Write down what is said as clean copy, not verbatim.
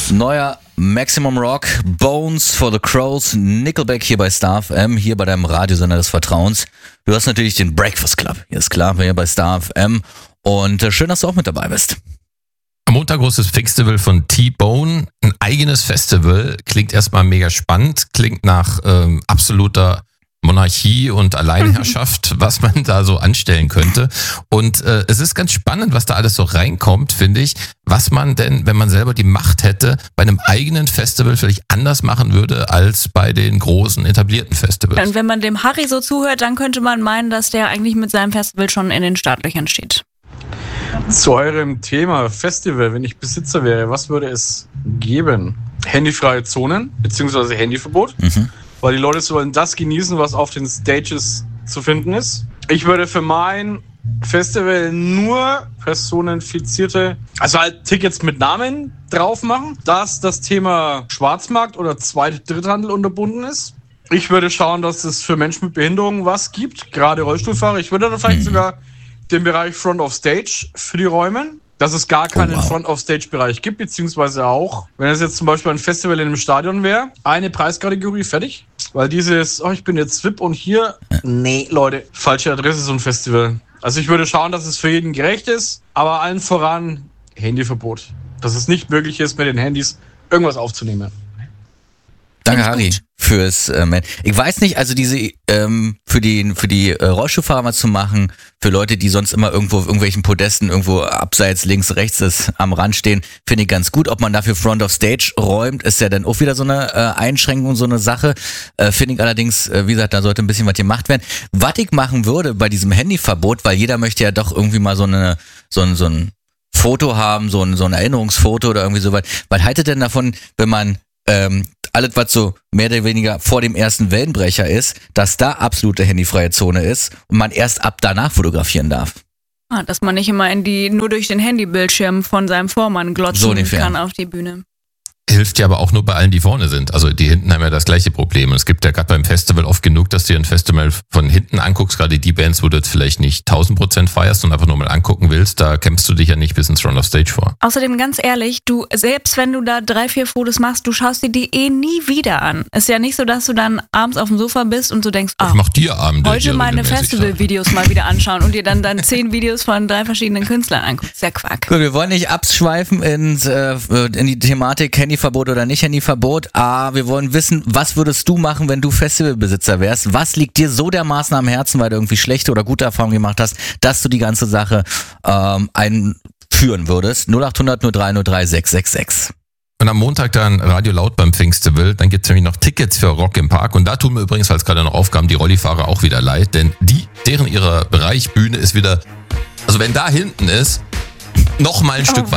Neuer Maximum Rock, Bones for the Crows, Nickelback hier bei Star FM, hier bei deinem Radiosender des Vertrauens. Du hast natürlich den Breakfast Club, hier ist klar, hier bei Star FM. Und schön, dass du auch mit dabei bist. Am Montag großes Festival von T-Bone, ein eigenes Festival, klingt erstmal mega spannend, klingt nach absoluter Monarchie und Alleinherrschaft, was man da so anstellen könnte. Und es ist ganz spannend, was da alles so reinkommt, finde ich, was man denn, wenn man selber die Macht hätte, bei einem eigenen Festival vielleicht anders machen würde als bei den großen etablierten Festivals. Und wenn man dem Harry so zuhört, dann könnte man meinen, dass der eigentlich mit seinem Festival schon in den Startlöchern steht. Zu eurem Thema Festival, wenn ich Besitzer wäre, was würde es geben? Handyfreie Zonen, beziehungsweise Handyverbot, weil die Leute sollen das genießen, was auf den Stages zu finden ist. Ich würde für mein Festival nur personenfizierte, also halt Tickets mit Namen drauf machen, dass das Thema Schwarzmarkt oder Zweit-Dritthandel unterbunden ist. Ich würde schauen, dass es für Menschen mit Behinderungen was gibt, gerade Rollstuhlfahrer. Ich würde dann vielleicht sogar den Bereich Front of Stage für die Räume, dass es gar keinen Front of Stage Bereich gibt, beziehungsweise auch, wenn es jetzt zum Beispiel ein Festival in einem Stadion wäre, eine Preiskategorie fertig, weil dieses, ich bin jetzt VIP und hier, nee, Leute, falsche Adresse, so ein Festival. Also ich würde schauen, dass es für jeden gerecht ist, aber allen voran Handyverbot, dass es nicht möglich ist, mit den Handys irgendwas aufzunehmen. Danke, Harry, fürs ich weiß nicht, also diese für die Rollstuhlfahrer mal zu machen, für Leute, die sonst immer irgendwo auf irgendwelchen Podesten irgendwo abseits links, rechts ist, am Rand stehen, finde ich ganz gut. Ob man dafür Front of Stage räumt, ist ja dann auch wieder so eine Einschränkung, so eine Sache. Finde ich allerdings, wie gesagt, da sollte ein bisschen was gemacht werden. Was ich machen würde bei diesem Handyverbot, weil jeder möchte ja doch irgendwie mal so ein Foto haben, so ein Erinnerungsfoto oder irgendwie sowas. Was haltet denn davon, wenn man alles, was so mehr oder weniger vor dem ersten Wellenbrecher ist, dass da absolute handyfreie Zone ist und man erst ab danach fotografieren darf? Dass man nicht immer nur durch den Handybildschirm von seinem Vormann glotzen kann auf die Bühne. Hilft ja aber auch nur bei allen, die vorne sind. Also die hinten haben ja das gleiche Problem. Und es gibt ja gerade beim Festival oft genug, dass du dir ein Festival von hinten anguckst, gerade die Bands, wo du jetzt vielleicht nicht 1000% feierst und einfach nur mal angucken willst, da kämpfst du dich ja nicht bis ins Front of Stage vor. Außerdem ganz ehrlich, selbst wenn du da 3-4 Fotos machst, du schaust dir die nie wieder an. Ist ja nicht so, dass du dann abends auf dem Sofa bist und du denkst, ich mach dir Abende heute meine Festival-Videos mal wieder anschauen und dir dann 10 Videos von 3 verschiedenen Künstlern anguckst. Ist ja Quark. Gut, wir wollen nicht abschweifen in die Thematik Handyverbot oder nicht Handyverbot. Wir wollen wissen, was würdest du machen, wenn du Festivalbesitzer wärst? Was liegt dir so dermaßen am Herzen, weil du irgendwie schlechte oder gute Erfahrungen gemacht hast, dass du die ganze Sache einführen würdest? 0800 03 666. Und am Montag dann Radio Laut beim Festival, dann gibt's nämlich noch Tickets für Rock im Park und da tun mir übrigens, weil es gerade noch aufkam, die Rollifahrer auch wieder leid, denn ihrer Bereich Bühne ist wieder, also wenn da hinten ist, noch mal ein Stück weiter.